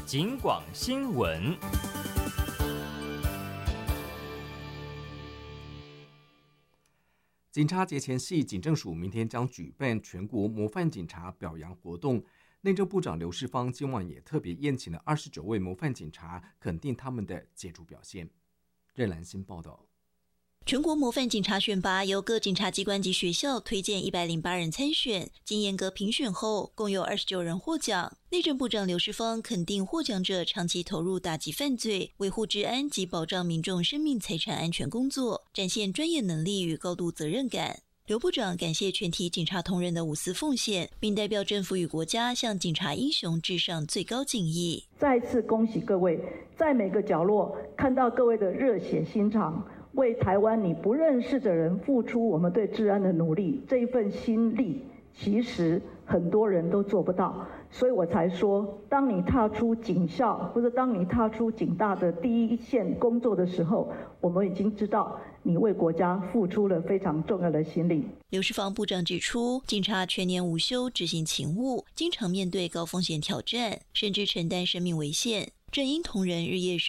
警广新闻。 警察节前夕，警政署明天将举办全国模范警察表扬活动。内政部长刘世芳今晚也特别宴请了29位模范警察，肯定他们的杰出表现。任兰心报道。 全国模范警察选拔由各警察机关及学校推荐108人参选，经严格评选后，共有29人获奖。内政部长刘世芳肯定获奖者长期投入打击犯罪、维护治安及保障民众生命财产安全工作，展现专业能力与高度责任感。刘部长感谢全体警察同仁的无私奉献，并代表政府与国家向警察英雄致上最高敬意。 再次恭喜各位，在每个角落看到各位的热血心肠，为台湾你不认识的人付出我们对治安的努力，这一份心力其实很多人都做不到，所以我才说，当你踏出警校或者当你踏出警大的第一线工作的时候，我们已经知道你为国家付出了非常重要的心力。 刘世芳部长指出，警察全年无休执行勤务，经常面对高风险挑战，甚至承担生命危险，正因同仁日夜